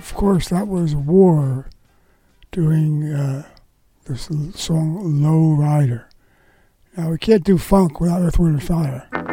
of course, that was War doing this song Low Rider. Now, we can't do funk without Earth, Wind & Fire.